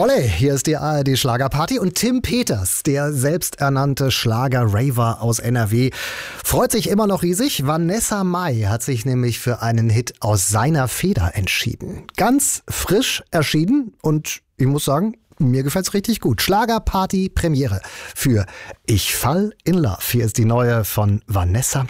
Olle, hier ist die ARD Schlagerparty und Tim Peters, der selbsternannte Schlager-Raver aus NRW, freut sich immer noch riesig. Vanessa Mai hat sich nämlich für einen Hit aus seiner Feder entschieden. Ganz frisch erschienen und ich muss sagen, mir gefällt's richtig gut. Schlagerparty Premiere für Ich fall in Love. Hier ist die neue von Vanessa Mai.